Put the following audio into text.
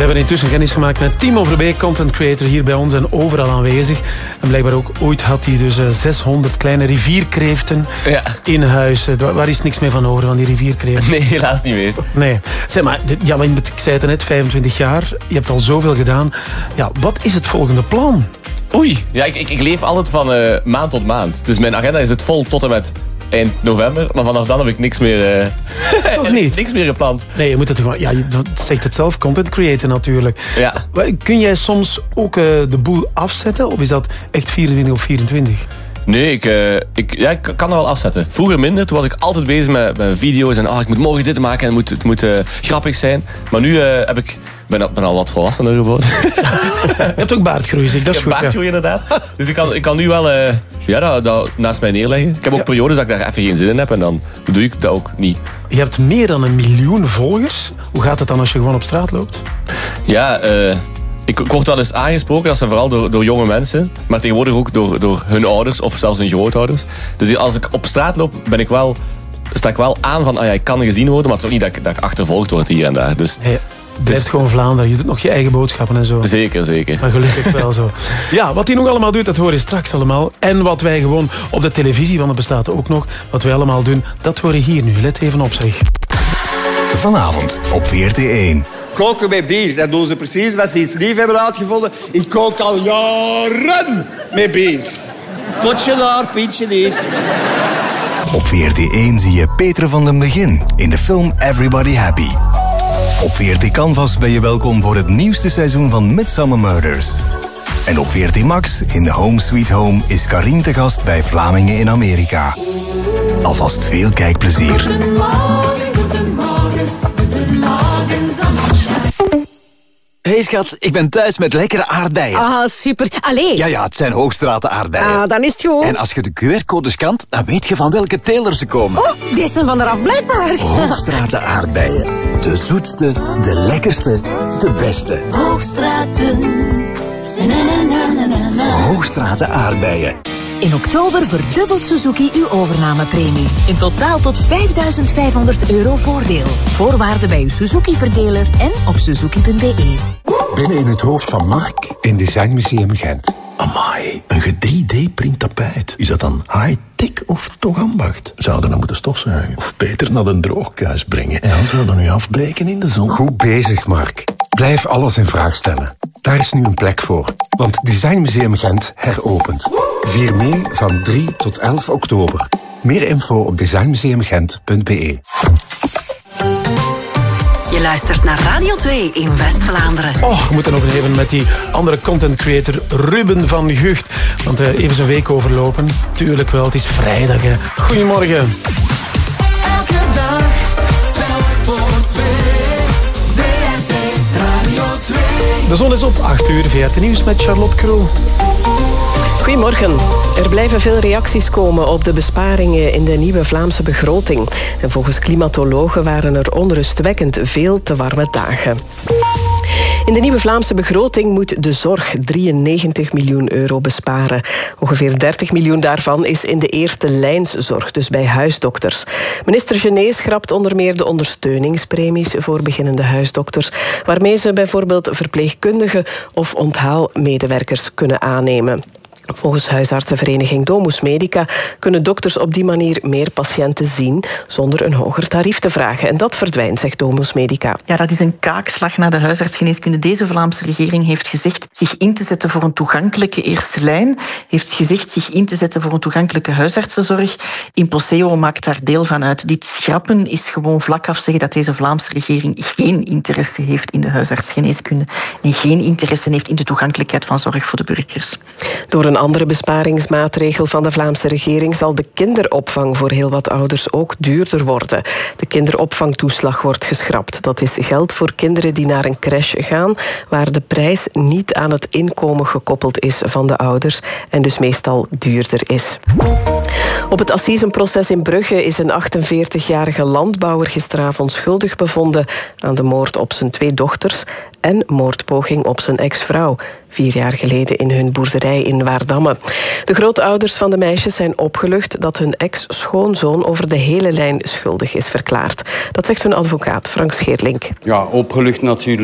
hebben intussen kennis gemaakt met Timo Verbeek, content creator, hier bij ons en overal aanwezig. En blijkbaar ook ooit had hij dus 600 kleine rivierkreeften in huis. Waar is niks meer van over, van die rivierkreeften? Nee, helaas niet meer. Nee. Zeg maar, ik zei het net, 25 jaar. Je hebt al zoveel gedaan. Ja, wat is het volgende plan? Oei, ja, ik leef altijd van maand tot maand. Dus mijn agenda is het vol tot en met eind november. Maar vanaf dan heb ik niks meer... Toch niet? Niks meer gepland. Nee, je moet het gewoon... Ja, je zegt het zelf, content creator natuurlijk. Ja. Kun jij soms ook de boel afzetten? Of is dat echt 24 op 24? Nee, ik kan er wel afzetten. Vroeger minder. Toen was ik altijd bezig met video's. En ik moet morgen dit maken en het moet grappig zijn. Maar nu ben al wat volwassener geworden. Je hebt ook baardgroei, zeg. Dat is goed. Baardgroei, inderdaad. Dus ik kan nu wel dat naast mij neerleggen. Ik heb ook periodes dat ik daar even geen zin in heb. En dan doe ik dat ook niet. Je hebt meer dan 1 miljoen volgers. Hoe gaat het dan als je gewoon op straat loopt? Ja, ik word wel eens aangesproken. Dat zijn vooral door jonge mensen. Maar tegenwoordig ook door hun ouders of zelfs hun grootouders. Dus als ik op straat loop, sta ik wel aan van... ik kan gezien worden, maar het is ook niet dat ik achtervolgd word hier en daar. Dus... Hey. Het is gewoon Vlaanderen. Je doet nog je eigen boodschappen en zo. Zeker. Maar gelukkig wel zo. Ja, wat hij nog allemaal doet, dat hoor je straks allemaal. En wat wij gewoon op de televisie, want het bestaat ook nog, wat wij allemaal doen, dat hoor je hier nu. Let even op, zeg. Vanavond op VRT1. Koken met bier, dat doen ze precies wat ze iets lief hebben uitgevonden. Ik kook al jaren met bier. Potje daar, pietje hier. Op VRT1 zie je Peter van den Begin in de film Everybody Happy. Op VRT Canvas ben je welkom voor het nieuwste seizoen van Midsomer Murders. En op VRT Max, in de Home Sweet Home, is Karin te gast bij Vlamingen in Amerika. Alvast veel kijkplezier. Goedemorgen, zonnetje. Hey schat, ik ben thuis met lekkere aardbeien. Ah, super. Allee. Ja, het zijn Hoogstraten aardbeien. Ah, dan is het goed. En als je de QR-code scant, dan weet je van welke teler ze komen. Oh, die zijn van eraf blijkbaar. Hoogstraten aardbeien. De zoetste, de lekkerste, de beste. Hoogstraten. Hoogstraten aardbeien. In oktober verdubbelt Suzuki uw overnamepremie. In totaal tot €5.500 voordeel. Voorwaarden bij uw Suzuki-verdeler en op suzuki.be. Binnen in het hoofd van Mark in Design Museum Gent. Amai, een 3D-print tapijt. Is dat dan high-tech of toch ambacht? Zouden we moeten stofzuigen? Of beter naar een droogkuis brengen? En zouden we nu afbreken in de zon? Goed bezig, Mark. Blijf alles in vraag stellen. Daar is nu een plek voor. Want Design Museum Gent heropent. Vier mee van 3 tot 11 oktober. Meer info op designmuseumgent.be. Je luistert naar Radio 2 in West-Vlaanderen. We moeten nog even met die andere content creator Ruben van Gucht. Want even zijn week overlopen. Tuurlijk wel, het is vrijdag. Hè. Goedemorgen. Elke dag telt voor 2. VRT Radio 2. De zon is op, 8 uur. VRT Nieuws met Charlotte Krul. Goedemorgen. Er blijven veel reacties komen op de besparingen in de nieuwe Vlaamse begroting. En volgens klimatologen waren er onrustwekkend veel te warme dagen. In de nieuwe Vlaamse begroting moet de zorg €93 miljoen besparen. Ongeveer 30 miljoen daarvan is in de eerste lijnszorg, dus bij huisdokters. Minister Genees schrapt onder meer de ondersteuningspremies voor beginnende huisdokters, waarmee ze bijvoorbeeld verpleegkundigen of onthaalmedewerkers kunnen aannemen. Volgens huisartsenvereniging Domus Medica kunnen dokters op die manier meer patiënten zien zonder een hoger tarief te vragen. En dat verdwijnt, zegt Domus Medica. Ja, dat is een kaakslag naar de huisartsgeneeskunde. Deze Vlaamse regering heeft gezegd zich in te zetten voor een toegankelijke eerste lijn. Heeft gezegd zich in te zetten voor een toegankelijke huisartsenzorg. Imposeo maakt daar deel van uit. Dit schrappen is gewoon vlak af zeggen dat deze Vlaamse regering geen interesse heeft in de huisartsgeneeskunde en geen interesse heeft in de toegankelijkheid van zorg voor de burgers. Door een andere besparingsmaatregel van de Vlaamse regering zal de kinderopvang voor heel wat ouders ook duurder worden. De kinderopvangtoeslag wordt geschrapt. Dat is geld voor kinderen die naar een crash gaan, waar de prijs niet aan het inkomen gekoppeld is van de ouders en dus meestal duurder is. Op het assisenproces in Brugge is een 48-jarige landbouwer gisteravond schuldig bevonden aan de moord op zijn 2 dochters en moordpoging op zijn ex-vrouw, 4 jaar geleden in hun boerderij in Waardamme. De grootouders van de meisjes zijn opgelucht dat hun ex-schoonzoon over de hele lijn schuldig is verklaard. Dat zegt hun advocaat Frank Scheerlink. Ja, opgelucht natuurlijk.